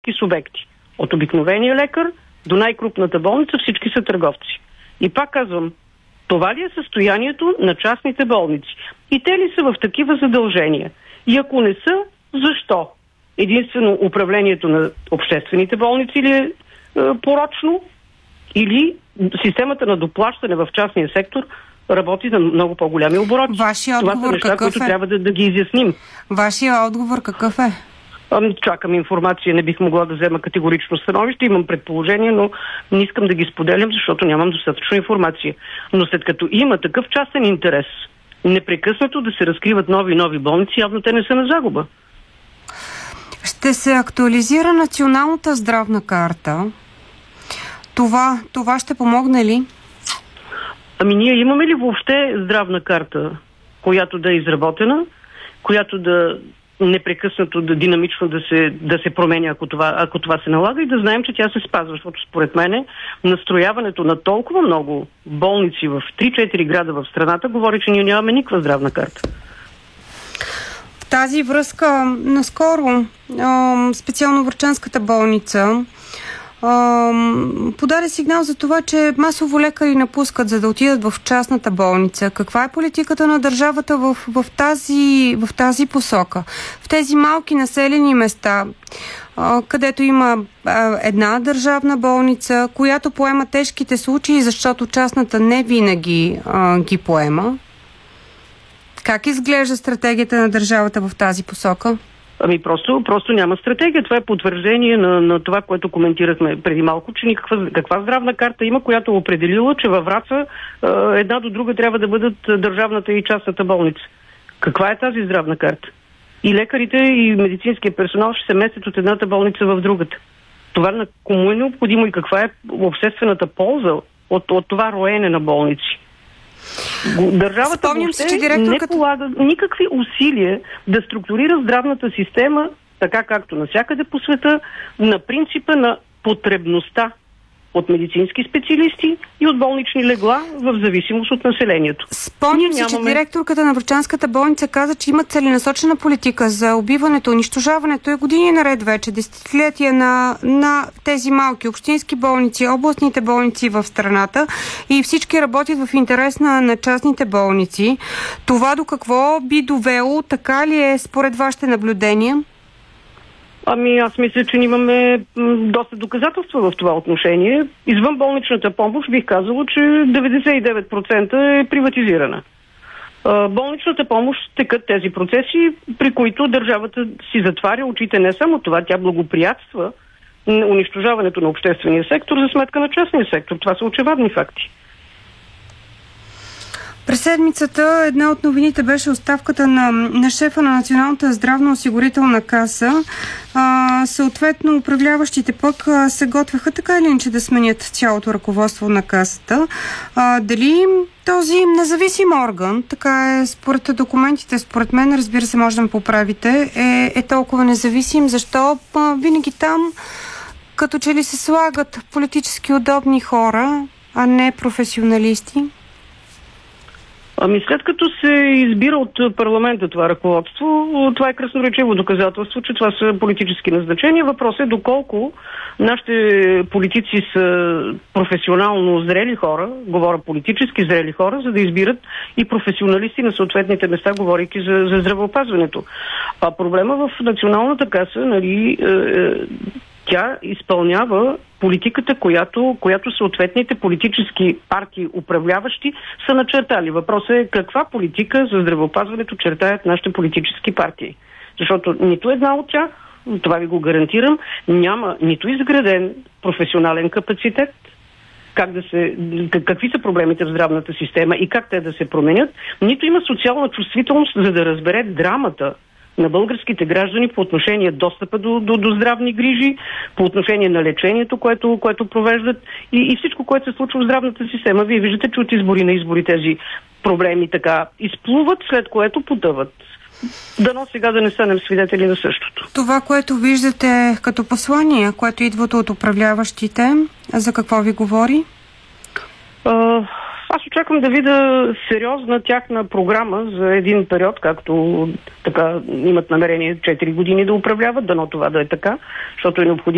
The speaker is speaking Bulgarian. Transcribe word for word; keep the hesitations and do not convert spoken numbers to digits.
субекти. От обикновения лекар до най-крупната болница всички са търговци. И пак казвам, това ли е състоянието на частните болници? И те ли са в такива задължения? И ако не са, защо? Единствено управлението на обществените болници ли е, е порочно? Или системата на доплащане в частния сектор работи на много по-голями обороти? Вашия отговор това са неща, какъв които е? трябва да, да ги изясним. Вашия отговор какъв е? Ами, чакам информация, не бих могла да взема категорично становище, имам предположение, но не искам да ги споделям, защото нямам достатъчно информация. Но след като има такъв частен интерес, непрекъснато да се разкриват нови и нови болници, явно те не са на загуба. Ще се актуализира националната здравна карта. Това, това ще помогне ли? Ами ние имаме ли въобще здравна карта, която да е изработена, която да непрекъснато, да динамично да се, да се променя, ако това, ако това се налага, и да знаем, че тя се спазва, защото според мене настрояването на толкова много болници в три-четири града в страната говори, че ние нямаме никаква здравна карта. В тази връзка, наскоро специално Врачанската болница подаде сигнал за това, че масово лекари напускат, за да отидат в частната болница. Каква е политиката на държавата в, в, тази, в тази посока? В тези малки населени места, където има една държавна болница, която поема тежките случаи, защото частната не винаги а, ги поема. Как изглежда стратегията на държавата в тази посока? Ами просто, просто няма стратегия. Това е потвърждение на, на това, което коментирахме преди малко, че никаква каква здравна карта има, която определила, че във Враца една до друга трябва да бъдат държавната и частната болница. Каква е тази здравна карта? И лекарите, и медицинския персонал ще се местят от едната болница в другата. Това на кому е необходимо и каква е обществената полза от, от това роене на болници? Държавата въобще се, не полага никакви усилия да структурира здравната система, така както навсякъде по света, на принципа на потребността от медицински специалисти и от болнични легла в зависимост от населението. Спомням си, нямаме... че директорката на Врачанската болница каза, че има целенасочена политика за убиването, унищожаването и години наред вече, десетилетия на, на тези малки общински болници, областните болници в страната, и всички работят в интерес на, на частните болници. Това до какво би довело? Така ли е според вашите наблюдения? Ами аз мисля, че имаме доста доказателства в това отношение. Извън болничната помощ бих казала, че деветдесет и девет процента е приватизирана. Болничната помощ текат тези процеси, при които държавата си затваря очите. Не само това, тя благоприятства унищожаването на обществения сектор за сметка на частния сектор. Това са очевадни факти. През седмицата една от новините беше оставката на, на шефа на Националната здравноосигурителна каса. А, съответно, управляващите пък а, се готвеха така или иначе да сменят цялото ръководство на касата. А, дали този независим орган, така е според документите, според мен, разбира се, може да ме поправите, е, е толкова независим? Защо а, винаги там като че ли се слагат политически удобни хора, а не професионалисти? Ами след като се избира от парламента това ръководство, това е красноречиво доказателство, че това са политически назначения. Въпросът е доколко нашите политици са професионално зрели хора, говоря политически зрели хора, за да избират и професионалисти на съответните места, говорейки за, за здравеопазването. А проблема в Националната каса, нали, е, тя изпълнява политиката, която, която съответните политически партии, управляващи, са начертали. Въпросът е каква политика за здравеопазването чертаят нашите политически партии. Защото нито една от тях, това ви го гарантирам, няма нито изграден професионален капацитет, как да се, какви са проблемите в здравната система и как те да се променят, нито има социална чувствителност, за да разбере драмата на българските граждани по отношение достъпа до, до, до здравни грижи, по отношение на лечението, което, което провеждат и, и всичко, което се случва в здравната система. Вие виждате, че от избори на избори тези проблеми така изплуват, след което потъват. Дано сега да не станем свидетели на същото. Това, което виждате като послание, което идва от управляващите, за какво ви говори? А, аз очаквам да видя сериозна тяхна програма за един период, както така имат намерение четири години да управляват, дано това да е така, защото е необходимо